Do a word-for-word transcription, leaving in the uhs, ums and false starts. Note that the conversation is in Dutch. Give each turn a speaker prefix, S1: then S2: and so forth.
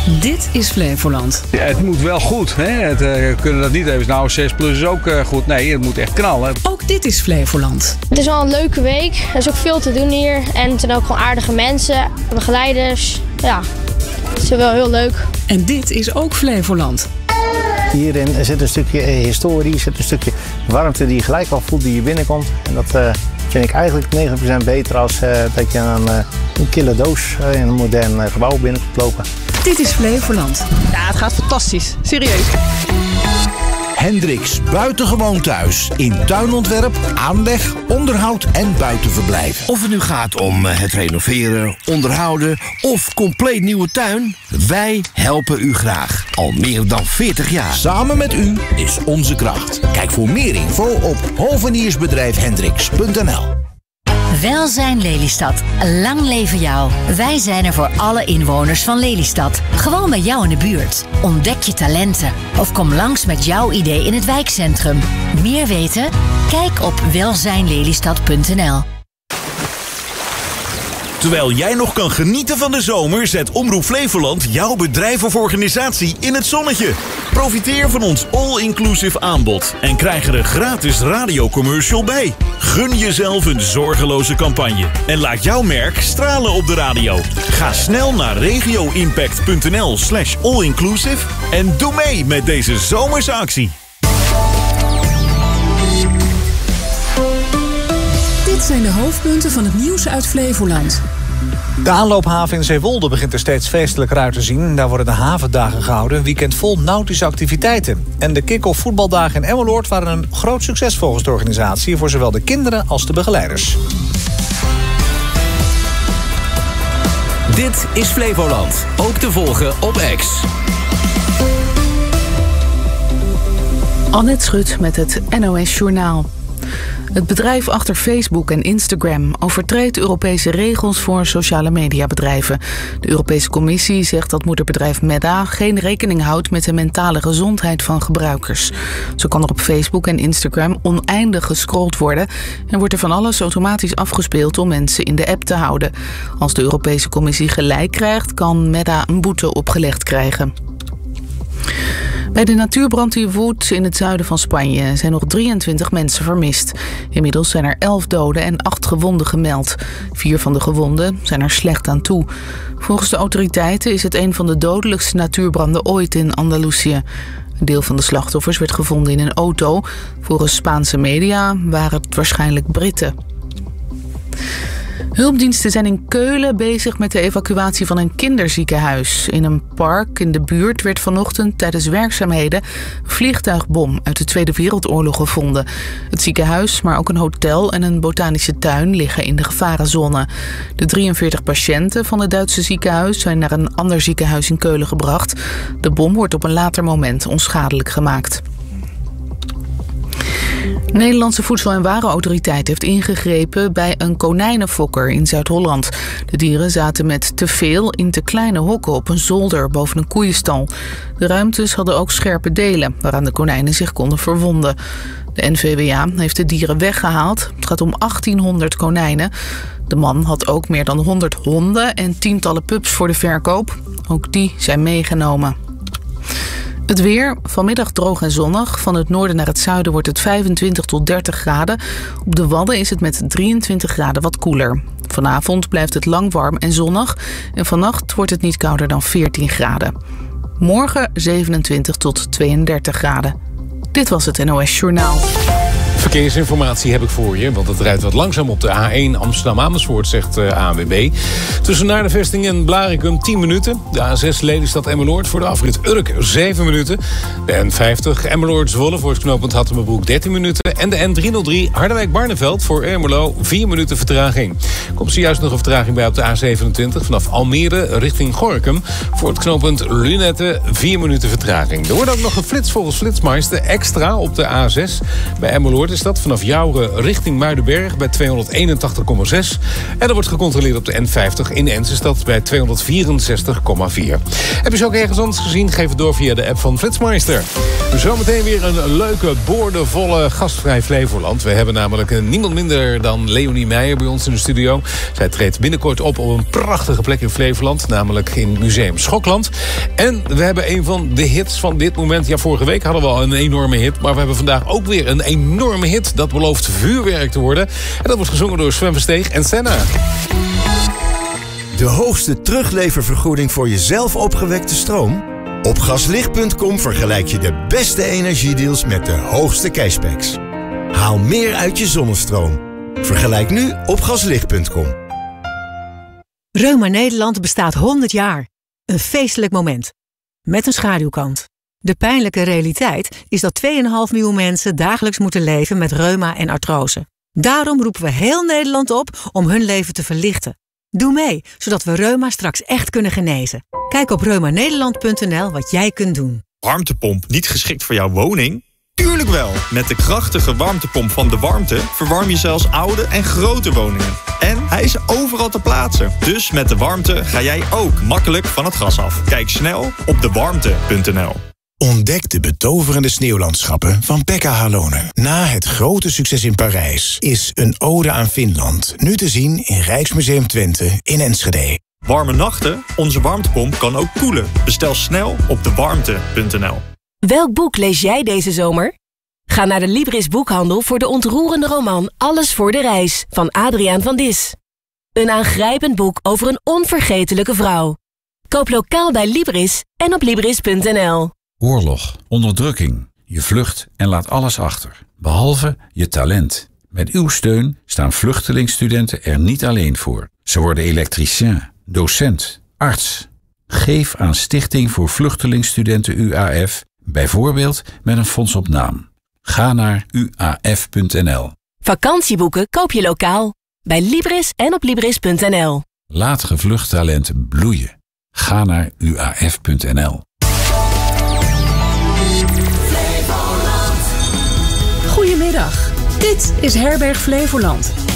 S1: Dit is Flevoland.
S2: Ja, het moet wel goed. Hè? Het, uh, we kunnen dat niet even. Nou, zes plus is ook uh, goed. Nee, het moet echt knallen.
S1: Ook dit is Flevoland.
S3: Het is wel een leuke week. Er is ook veel te doen hier. En het zijn ook gewoon aardige mensen, begeleiders. Ja, het is wel heel leuk.
S1: En dit is ook Flevoland.
S4: Hierin zit een stukje historie, zit een stukje warmte die je gelijk al voelt die je binnenkomt. En dat uh, vind ik eigenlijk negentig procent beter als uh, dat je aan uh, een kille doos uh, in een modern uh, gebouw binnenkomt lopen.
S1: Dit is Flevoland.
S5: Ja, het gaat fantastisch. Serieus.
S6: Hendricks Buitengewoon Thuis. In tuinontwerp, aanleg, onderhoud en buitenverblijf. Of het nu gaat om het renoveren, onderhouden of compleet nieuwe tuin. Wij helpen u graag. Al meer dan veertig jaar. Samen met u is onze kracht. Kijk voor meer info op hoveniersbedrijf hendricks punt n l.
S7: Welzijn Lelystad. Lang leven jou. Wij zijn er voor alle inwoners van Lelystad. Gewoon bij jou in de buurt. Ontdek je talenten. Of kom langs met jouw idee in het wijkcentrum. Meer weten? Kijk op welzijn lelystad punt n l.
S8: Terwijl jij nog kan genieten van de zomer, zet Omroep Flevoland jouw bedrijf of organisatie in het zonnetje. Profiteer van ons all-inclusive aanbod en krijg er een gratis radiocommercial bij. Gun jezelf een zorgeloze campagne en laat jouw merk stralen op de radio. Ga snel naar regioimpact punt n l slash all-inclusive en doe mee met deze zomerse actie.
S1: Dit zijn de hoofdpunten van het nieuws uit Flevoland.
S9: De aanloophaven in Zeewolde begint er steeds feestelijker uit te zien. Daar worden de havendagen gehouden, een weekend vol nautische activiteiten. En de kick-off voetbaldagen in Emmeloord waren een groot succes volgens de organisatie, voor zowel de kinderen als de begeleiders.
S10: Dit is Flevoland, ook te volgen op X.
S1: Annette Schut met het N O S Journaal. Het bedrijf achter Facebook en Instagram overtreedt Europese regels voor sociale mediabedrijven. De Europese Commissie zegt dat moederbedrijf Meta geen rekening houdt met de mentale gezondheid van gebruikers. Zo kan er op Facebook en Instagram oneindig gescrolld worden en wordt er van alles automatisch afgespeeld om mensen in de app te houden. Als de Europese Commissie gelijk krijgt, kan Meta een boete opgelegd krijgen. Bij de natuurbrand die woedt in het zuiden van Spanje zijn nog drieëntwintig mensen vermist. Inmiddels zijn er elf doden en acht gewonden gemeld. Vier van de gewonden zijn er slecht aan toe. Volgens de autoriteiten is het een van de dodelijkste natuurbranden ooit in Andalusië. Een deel van de slachtoffers werd gevonden in een auto. Volgens Spaanse media waren het waarschijnlijk Britten. Hulpdiensten zijn in Keulen bezig met de evacuatie van een kinderziekenhuis. In een park in de buurt werd vanochtend tijdens werkzaamheden een vliegtuigbom uit de Tweede Wereldoorlog gevonden. Het ziekenhuis, maar ook een hotel en een botanische tuin liggen in de gevarenzone. De drieënveertig patiënten van het Duitse ziekenhuis zijn naar een ander ziekenhuis in Keulen gebracht. De bom wordt op een later moment onschadelijk gemaakt. De Nederlandse Voedsel- en Warenautoriteit heeft ingegrepen bij een konijnenfokker in Zuid-Holland. De dieren zaten met te veel in te kleine hokken op een zolder boven een koeienstal. De ruimtes hadden ook scherpe delen waaraan de konijnen zich konden verwonden. De N V W A heeft de dieren weggehaald. Het gaat om achttienhonderd konijnen. De man had ook meer dan honderd honden en tientallen pups voor de verkoop. Ook die zijn meegenomen. Het weer, vanmiddag droog en zonnig. Van het noorden naar het zuiden wordt het vijfentwintig tot dertig graden. Op de Wadden is het met drieëntwintig graden wat koeler. Vanavond blijft het lang warm en zonnig. En vannacht wordt het niet kouder dan veertien graden. Morgen zevenentwintig tot tweeëndertig graden. Dit was het N O S Journaal.
S11: Verkeersinformatie heb ik voor je, want het rijdt wat langzaam op de A één Amsterdam-Amersfoort, zegt uh, A N W B. Tussen naar de vesting en Blaricum tien minuten. De A zes Lelystad-Emmeloord voor de afrit Urk zeven minuten. De N vijftig Emmeloord-Zwolle voor het knooppunt Hattemerbroek dertien minuten. En de N driehonderddrie Harderwijk-Barneveld voor Ermelo vier minuten vertraging. Komt zojuist nog een vertraging bij op de A zevenentwintig vanaf Almere richting Gorinchem. Voor het knooppunt Lunette vier minuten vertraging. Er wordt ook nog geflitst volgens Flitsmeister extra op de A zes bij Emmeloord. is dat, vanaf Jouren richting Muidenberg bij tweehonderdeenentachtig komma zes. En er wordt gecontroleerd op de N vijftig in Enns is dat bij tweehonderdvierenzestig komma vier. Heb je ze ook ergens anders gezien? Geef het door via de app van Flitsmeister. Zometeen weer een leuke, boordevolle gastvrij Flevoland. We hebben namelijk niemand minder dan Leonie Meijer bij ons in de studio. Zij treedt binnenkort op op een prachtige plek in Flevoland, namelijk in Museum Schokland. En we hebben een van de hits van dit moment. Ja, vorige week hadden we al een enorme hit, maar we hebben vandaag ook weer een enorme hit. Dat belooft vuurwerk te worden. En dat wordt gezongen door Sven Versteeg en Senna.
S12: De hoogste terugleververgoeding voor jezelf opgewekte stroom? Op gaslicht punt com vergelijk je de beste energiedeals met de hoogste cashbacks. Haal meer uit je zonnestroom. Vergelijk nu op gaslicht punt com.
S13: Reuma Nederland bestaat honderd jaar. Een feestelijk moment. Met een schaduwkant. De pijnlijke realiteit is dat twee komma vijf miljoen mensen dagelijks moeten leven met reuma en artrose. Daarom roepen we heel Nederland op om hun leven te verlichten. Doe mee, zodat we reuma straks echt kunnen genezen. Kijk op reuma nederland punt n l wat jij kunt doen.
S14: Warmtepomp niet geschikt voor jouw woning? Tuurlijk wel! Met de krachtige warmtepomp van De Warmte verwarm je zelfs oude en grote woningen. En hij is overal te plaatsen. Dus met De Warmte ga jij ook makkelijk van het gas af. Kijk snel op de warmte punt n l.
S15: Ontdek de betoverende sneeuwlandschappen van Pekka Halonen. Na het grote succes in Parijs is Een ode aan Finland nu te zien in Rijksmuseum Twente in Enschede.
S14: Warme nachten? Onze warmtepomp kan ook koelen. Bestel snel op de warmte punt n l.
S16: Welk boek lees jij deze zomer? Ga naar de Libris boekhandel voor de ontroerende roman Alles voor de reis van Adriaan van Dis. Een aangrijpend boek over een onvergetelijke vrouw. Koop lokaal bij Libris en op libris punt n l.
S17: Oorlog, onderdrukking. Je vlucht en laat alles achter. Behalve je talent. Met uw steun staan vluchtelingstudenten er niet alleen voor. Ze worden elektricien, docent, arts. Geef aan Stichting voor Vluchtelingstudenten U A F, bijvoorbeeld met een fonds op naam. Ga naar u a f punt n l.
S16: Vakantieboeken koop je lokaal. Bij Libris en op libris punt n l.
S17: Laat gevlucht talent bloeien. Ga naar u a f punt n l.
S18: Goedemiddag, dit is Herberg Flevoland.